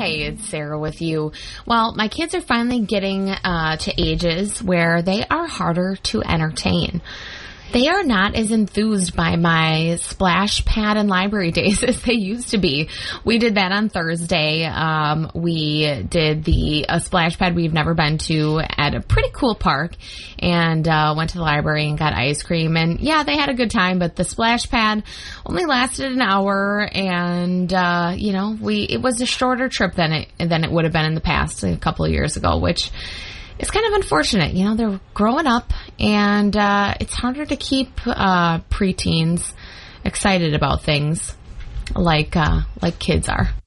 Hey, it's Sarah with you. Well, my kids are finally getting to ages where they are harder to entertain. They are not as enthused by my splash pad and library days as they used to be. We did that on Thursday. We did a splash pad we've never been to at a pretty cool park, and went to the library and got ice cream. And yeah, they had a good time, but the splash pad only lasted an hour, and it was a shorter trip than it would have been in the past, a couple of years ago, which it's kind of unfortunate. They're growing up, and it's harder to keep preteens excited about things like kids are.